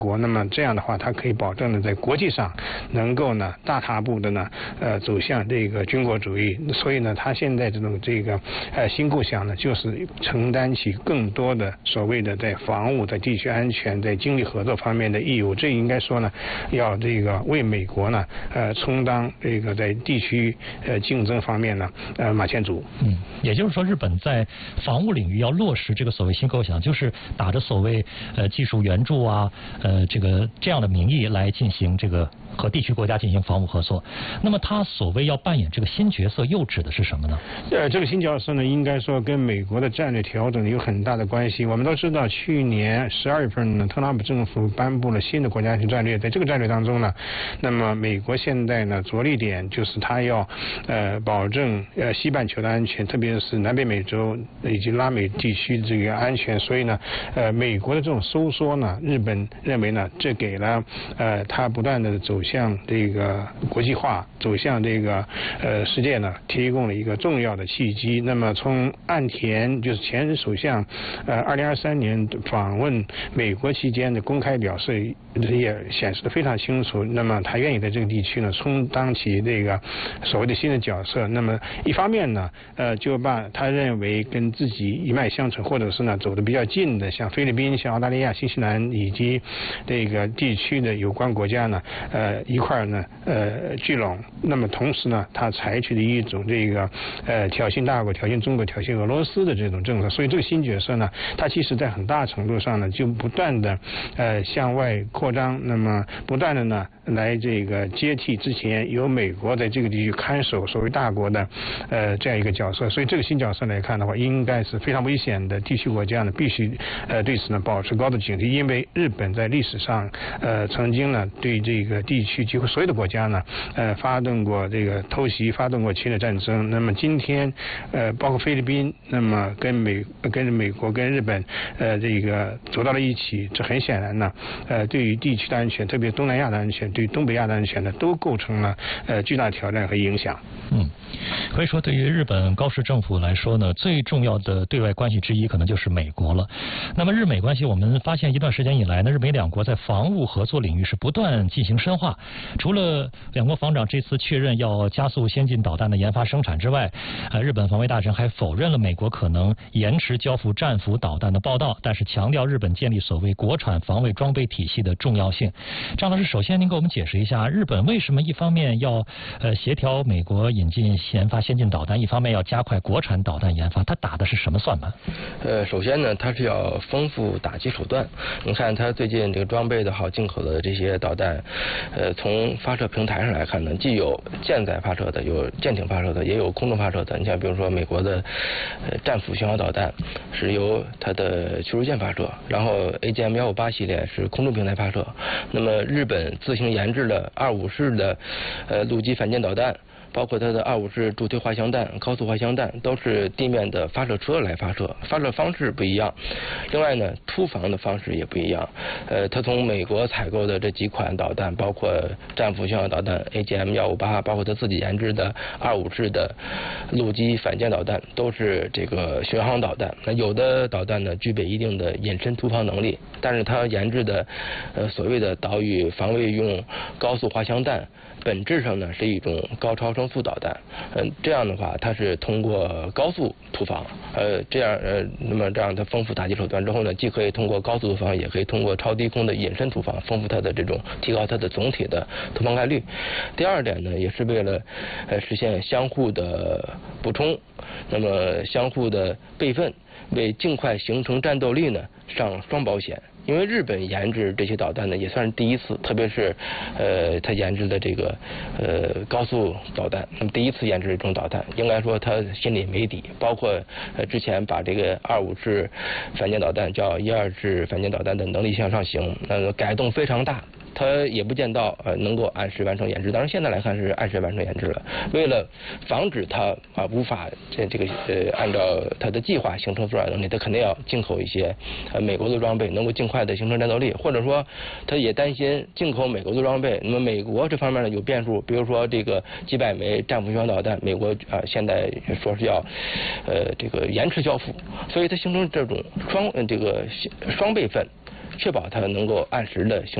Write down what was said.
国，那么这样的话，它可以保证呢，在国际上能够呢大踏步的呢，走向这个军国主义。所以呢，他现在这个新构想呢，就是承担起更多的所谓的在防务、在地区安全、在经济合作方面的义务。这应该说呢，要这个为美国呢，充当这个在地区竞争方面呢，马前卒。 也就是说，日本在防务领域要落实这个所谓新构想，就是打着所谓技术援助啊，这样的名义来进行这个和地区国家进行防务合作。那么他所谓要扮演这个新角色，又指的是什么呢？ 这个新角色呢，应该说跟美国的战略调整有很大的关系。我们都知道，去年12月份呢，特朗普政府颁布了新的国家安全战略，在这个战略当中呢，那么美国现在呢着力点就是他要保证西半球的安全，特别是南北美洲以及拉美地区的这个安全。所以呢，美国的这种收缩呢，日本认为呢，这给了他不断的走向这个国际化，走向这个世界呢，提供了一个重要的契机。那么从岸田就是前首相2023年访问美国期间的公开表示也显示得非常清楚。那么他愿意在这个地区呢充当起这个所谓的新的角色。那么一方面呢，就把他认为跟自己一脉相承，或者是呢走得比较近的，像菲律宾、像澳大利亚、新西兰以及这个地区的有关国家呢，一块呢聚拢。那么同时呢，他采取的一种这个挑衅大国、挑衅中国、挑衅俄罗斯的这种政策。所以这个新角色呢，他其实在很大程度上呢，就不断的向外扩张，那么不断的呢来这个接替之前由美国在这个地区看守所谓大国的这样一个角色。所以这个新角色来看的话，应该是非常危险的。地区国家呢必须对此呢保持高度警惕，因为日本在历史上曾经呢对这个地区几乎所有的国家呢发动过这个偷袭，发动过侵略战争。那么今天包括菲律宾，那么跟美国跟日本这个走到了一起，这很显然呢对于地区的安全，特别东南亚的安全，对于东北亚的安全呢，都构成了巨大挑战和影响。 可以说对于日本高市政府来说呢，最重要的对外关系之一可能就是美国了。那么日美关系，我们发现一段时间以来呢，日美两国在防务合作领域是不断进行深化。除了两国防长这次确认要加速先进导弹的研发生产之外，日本防卫大臣还否认了美国可能延迟交付战斧导弹的报道，但是强调日本建立所谓国产防卫装备体系的重要性。张老师，首先您给我们解释一下，日本为什么一方面要协调美国引进研发先进导弹，一方面要加快国产导弹研发，它打的是什么算盘？ 首先呢，它是要丰富打击手段。你看它最近这个装备的好，进口的这些导弹，从发射平台上来看呢，既有舰载发射的，有舰艇发射的，也有空中发射的。你像比如说美国的战斧巡航导弹是由它的驱逐舰发射，然后 AGM-158系列是空中平台发射。那么日本自行研制的25式的陆基反舰导弹，包括它的25式助推滑翔弹、高速滑翔弹，都是地面的发射车来发射，发射方式不一样。另外呢，突防的方式也不一样。它从美国采购的这几款导弹，包括战斧巡航导弹 AGM-158，包括它自己研制的25式的陆基反舰导弹，都是这个巡航导弹。那有的导弹呢，具备一定的隐身突防能力，但是它研制的所谓的岛屿防卫用高速滑翔弹，本质上呢是一种高超声速导弹。这样的话，它是通过高速突防，那么这样它丰富打击手段之后呢，既可以通过高速突防，也可以通过超低空的隐身突防，丰富它的这种提高它的总体的突防概率。第二点呢，也是为了实现相互的补充，那么相互的备份，为尽快形成战斗力呢上双保险。因为日本研制这些导弹呢也算是第一次，特别是他研制的这个高速导弹，那么第一次研制这种导弹，应该说他心里没底。包括之前把这个25式反舰导弹叫12式反舰导弹的能力向上行，改动非常大。它也不见到能够按时完成研制，当然现在来看是按时完成研制了。为了防止它无法按照它的计划形成作战能力，它肯定要进口一些美国的装备，能够尽快的形成战斗力。或者说，它也担心进口美国的装备，那么美国这方面呢有变数，比如说这个几百枚战斧巡航导弹，美国现在说是要这个延迟交付，所以它形成这种双备份。 确保它能够按时的